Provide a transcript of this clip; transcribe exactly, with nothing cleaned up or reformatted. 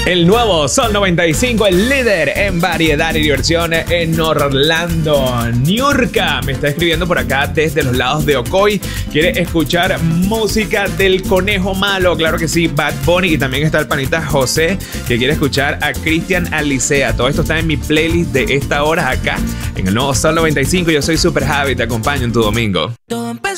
El nuevo Sol noventa y cinco, el líder en variedad y diversión en Orlando. Niurka me está escribiendo por acá desde los lados de Ocoy. Quiere escuchar música del Conejo Malo. Claro que sí, Bad Bunny. Y también está el panita José, que quiere escuchar a Cristian Alicea. Todo esto está en mi playlist de esta hora acá en el nuevo Sol noventa y cinco. Yo soy Super Javi, te acompaño en tu domingo. Todo empezó